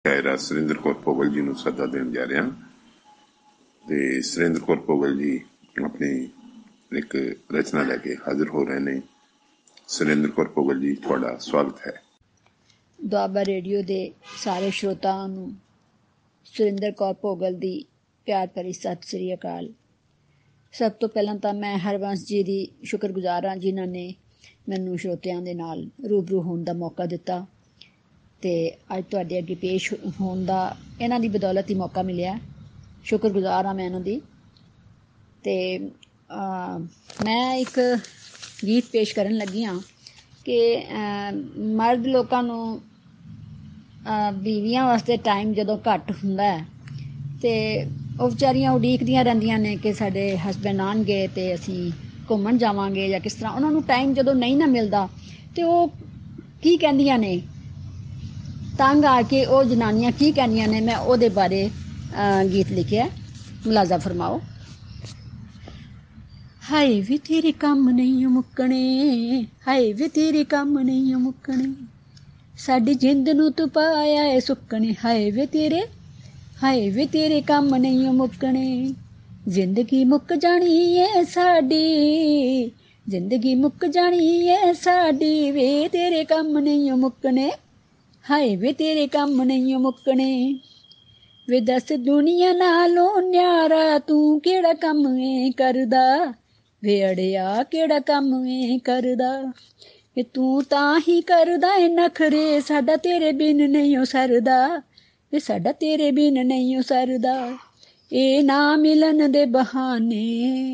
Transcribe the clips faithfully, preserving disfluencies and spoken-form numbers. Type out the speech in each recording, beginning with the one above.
ਸ਼ਾਇਰਾ ਸੁਰਿੰਦਰ ਕੌਰ ਭੋਗਲ ਜੀ ਨੂੰ ਸੱਦਾ ਦੇਣ ਜਾ ਰਿਹਾ ਤੇ ਸੁਰਿੰਦਰ ਕੌਰ ਭੋਗਲ ਜੀ ਆਪਣੀ ਇੱਕ ਰਚਨਾ ਲੈ ਕੇ ਹਾਜ਼ਰ ਹੋ ਰਹੇ ਨੇ। ਸੁਰਿੰਦਰ ਕੌਰ ਭੋਗਲ ਜੀ, ਤੁਹਾਡਾ ਸਵਾਗਤ ਹੈ। ਦੁਆਬਾ ਰੇਡੀਓ ਦੇ ਸਾਰੇ ਸਰੋਤਾਵਾਂ ਨੂੰ ਸੁਰਿੰਦਰ ਕੌਰ ਭੋਗਲ ਦੀ ਪਿਆਰ ਭਰੀ ਸਤਿ ਸ੍ਰੀ ਅਕਾਲ। ਸਭ ਤੋਂ ਪਹਿਲਾਂ ਤਾਂ ਮੈਂ ਹਰਬੰਸ ਜੀ ਦੀ ਸ਼ੁਕਰਗੁਜ਼ਾਰ ਹਾਂ, ਜਿਨ੍ਹਾਂ ਨੇ ਮੈਨੂੰ ਸਰੋਤਿਆਂ ਦੇ ਨਾਲ ਰੂਬਰੂ ਹੋਣ ਦਾ ਮੌਕਾ ਦਿੱਤਾ ਅਤੇ ਅੱਜ ਤੁਹਾਡੇ ਅੱਗੇ ਪੇਸ਼ ਹੋਣ ਦਾ ਇਹਨਾਂ ਦੀ ਬਦੌਲਤ ਹੀ ਮੌਕਾ ਮਿਲਿਆ। ਸ਼ੁਕਰਗੁਜ਼ਾਰ ਹਾਂ ਮੈਂ ਇਹਨਾਂ ਦੀ। ਅਤੇ ਮੈਂ ਇੱਕ ਗੀਤ ਪੇਸ਼ ਕਰਨ ਲੱਗੀ ਹਾਂ ਕਿ ਮਰਦ ਲੋਕਾਂ ਨੂੰ ਬੀਵੀਆਂ ਵਾਸਤੇ ਟਾਈਮ ਜਦੋਂ ਘੱਟ ਹੁੰਦਾ ਹੈ ਅਤੇ ਉਹ ਵਿਚਾਰੀਆਂ ਉਡੀਕਦੀਆਂ ਰਹਿੰਦੀਆਂ ਨੇ ਕਿ ਸਾਡੇ ਹਸਬੈਂਡ ਆਉਣਗੇ ਅਤੇ ਅਸੀਂ ਘੁੰਮਣ ਜਾਵਾਂਗੇ ਜਾਂ ਕਿਸ ਤਰ੍ਹਾਂ। ਉਹਨਾਂ ਨੂੰ ਟਾਈਮ ਜਦੋਂ ਨਹੀਂ ਨਾ ਮਿਲਦਾ ਅਤੇ ਉਹ ਕੀ ਕਹਿੰਦੀਆਂ ਨੇ, ਤੰਗ ਆ ਕੇ ਉਹ ਜਨਾਨੀਆਂ ਕੀ ਕਹਿੰਦੀਆਂ ਨੇ, ਮੈਂ ਉਹਦੇ ਬਾਰੇ ਗੀਤ ਲਿਖਿਆ, ਮੁਲਾਜ਼ਾ ਫਰਮਾਓ। ਹਾਏ ਵੇ ਤੇਰੇ ਕੰਮ ਨਹੀਂ ਮੁੱਕਣੇ, ਹਾਏ ਵੇ ਤੇਰੇ ਕੰਮ ਨਹੀਂ ਮੁੱਕਣੇ, ਸਾਡੀ ਜਿੰਦ ਨੂੰ ਤੂੰ ਪਾਇਆ ਏ ਸੁੱਕਣੇ, ਹਾਏ ਵੇ ਤੇਰੇ ਹਾਏ ਵੇ ਤੇਰੇ ਕੰਮ ਨਹੀਂ ਮੁੱਕਣੇ, ਜ਼ਿੰਦਗੀ ਮੁੱਕ ਜਾਣੀ ਏ ਸਾਡੀ, ਜ਼ਿੰਦਗੀ ਮੁੱਕ ਜਾਣੀ ਏ ਸਾਡੀ, ਵੇ ਤੇਰੇ ਕੰਮ ਨਹੀਂ ਮੁੱਕਣੇ, ਹਾਏ ਵੇ ਤੇਰੇ ਕੰਮ ਨਹੀਂ ਮੁੱਕਣੇ। ਵੇ ਦੱਸ ਦੁਨੀਆ ਨਾਲੋਂ ਨਿਆਰਾ ਤੂੰ ਕਿਹੜਾ ਕੰਮ ਏ ਕਰਦਾ, ਵੇ ਅੜਿਆ ਕਿਹੜਾ ਕੰਮ ਏ ਕਰਦਾ, ਵੇ ਤੂੰ ਤਾਂ ਹੀ ਕਰਦਾ ਏ ਨਖਰੇ, ਸਾਡਾ ਤੇਰੇ ਬਿਨ ਨਹੀਂ ਓ ਸਰਦਾ, ਵੇ ਸਾਡਾ ਤੇਰੇ ਬਿਨ ਨਹੀਂ ਓ ਸਰਦਾ। ਇਹ ਨਾ ਮਿਲਣ ਦੇ ਬਹਾਨੇ,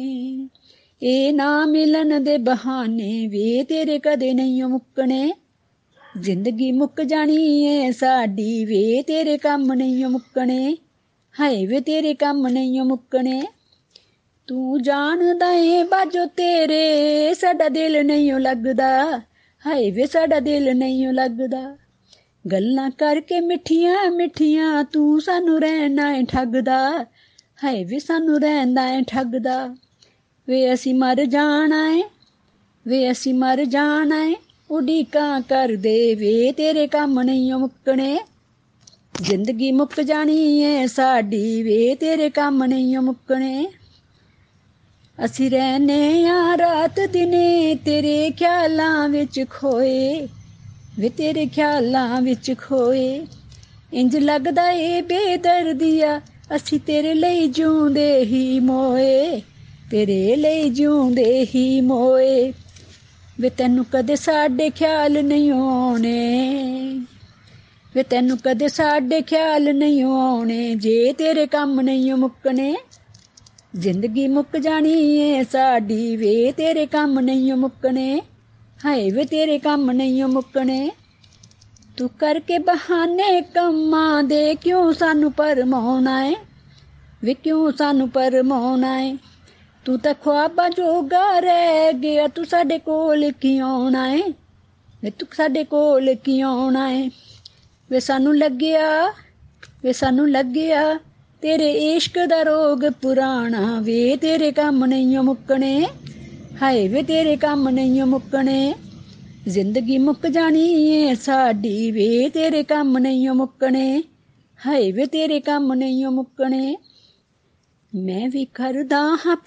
ਇਹ ਨਾ ਮਿਲਣ ਦੇ ਬਹਾਨੇ, ਵੇ ਤੇਰੇ ਕਦੇ ਨਹੀਂ ਓ ਮੁੱਕਣੇ, ਜ਼ਿੰਦਗੀ ਮੁੱਕ ਜਾਣੀ ਏ ਸਾਡੀ, ਵੇ ਤੇਰੇ ਕੰਮ ਨਹੀਂ ਓ ਮੁੱਕਣੇ, ਹਾਏ ਵੇ ਤੇਰੇ ਕੰਮ ਨਹੀਂ ਓ ਮੁੱਕਣੇ। ਤੂੰ ਜਾਣਦਾ ਏ ਬਾਜੋ ਤੇਰੇ ਸਾਡਾ ਦਿਲ ਨਹੀਂ ਓ ਲੱਗਦਾ, ਹਾਏ ਵੇ ਸਾਡਾ ਦਿਲ ਨਹੀਂ ਓ ਲੱਗਦਾ, ਗੱਲਾਂ ਕਰਕੇ ਮਿੱਠੀਆਂ ਮਿੱਠੀਆਂ ਤੂੰ ਸਾਨੂੰ ਰਹਿਣਾ ਏ ਠੱਗਦਾ, ਹਾਏ ਵੇ ਸਾਨੂੰ ਰਹਿੰਦਾ ਏ ਠੱਗਦਾ। ਵੇ ਅਸੀਂ ਮਰ ਜਾਣਾ ਏ, ਵੇ ਅਸੀਂ ਮਰ ਜਾਣਾ ਏ, ਉਡੀਕਾਂ ਕਰਦੇ, ਵੇ ਤੇਰੇ ਕੰਮ ਨਹੀਂ ਓ ਮੁੱਕਣੇ, ਜ਼ਿੰਦਗੀ ਮੁੱਕ ਜਾਣੀ ਏ ਸਾਡੀ, ਵੇ ਤੇਰੇ ਕੰਮ ਨਹੀਂ ਓ ਮੁੱਕਣੇ। ਅਸੀਂ ਰਹਿੰਦੇ ਹਾਂ ਰਾਤ ਦਿਨੇ ਤੇਰੇ ਖਿਆਲਾਂ ਵਿੱਚ ਖੋਏ, ਵੇ ਤੇਰੇ ਖਿਆਲਾਂ ਵਿੱਚ ਖੋਏ, ਇੰਝ ਲੱਗਦਾ ਏ ਬੇਦਰਦੀਆ ਅਸੀਂ ਤੇਰੇ ਲਈ ਜਿਉਂਦੇ ਹੀ ਮੋਏ, ਤੇਰੇ ਲਈ ਜਿਉਂਦੇ ਹੀ ਮੋਏ, ਵੇ ਤੈਨੂੰ ਕਦੇ ਸਾਡੇ ਖਿਆਲ ਨਹੀਂ ਆਉਣੇ, ਵੇ ਤੈਨੂੰ ਕਦੇ ਸਾਡੇ ਖਿਆਲ ਨਹੀਂ ਆਉਣੇ, ਜੇ ਤੇਰੇ ਕੰਮ ਨਹੀਂ ਮੁੱਕਣੇ, ਜ਼ਿੰਦਗੀ ਮੁੱਕ ਜਾਣੀ ਏ ਸਾਡੀ, ਵੇ ਤੇਰੇ ਕੰਮ ਨਹੀਂ ਮੁੱਕਣੇ, ਹਾਏ ਵੇ ਤੇਰੇ ਕੰਮ ਨਹੀਂ ਮੁੱਕਣੇ। ਤੂੰ ਕਰਕੇ ਬਹਾਨੇ ਕੰਮਾਂ ਦੇ ਕਿਉਂ ਸਾਨੂੰ ਭਰਮਾਉਣਾ ਏ, ਵੇ ਕਿਉਂ ਸਾਨੂੰ ਭਰਮਾਉਣਾ ਏ, ਤੂੰ ਤਾਂ ਖ਼ੁਆਬਾਂ ਜੋਗਾ ਰਹਿ ਗਿਆ, ਤੂੰ ਸਾਡੇ ਕੋਲ ਕੀ ਆਉਣਾ ਏ, ਵੇ ਤੂੰ ਸਾਡੇ ਕੋਲ ਕੀ ਆਉਣਾ ਏ। ਵੇ ਸਾਨੂੰ ਲੱਗਿਆ, ਵੇ ਸਾਨੂੰ ਲੱਗਿਆ ਤੇਰੇ ਇਸ਼ਕ ਦਾ ਰੋਗ ਪੁਰਾਣਾ, ਵੇ ਤੇਰੇ ਕੰਮ ਨਹੀਂ ਮੁੱਕਣੇ, ਹਾਏ ਵੇ ਤੇਰੇ ਕੰਮ ਨਹੀਂ ਮੁੱਕਣੇ, ਜ਼ਿੰਦਗੀ ਮੁੱਕ ਜਾਣੀ ਏ ਸਾਡੀ, ਵੇ ਤੇਰੇ ਕੰਮ ਨਹੀਂ ਮੁੱਕਣੇ, ਹਾਏ ਵੇ ਤੇਰੇ ਕੰਮ ਨਹੀਂ ਮੁੱਕਣੇ। ਮੈਂ ਵੀ ਕਰਦਾ ਹਾਂ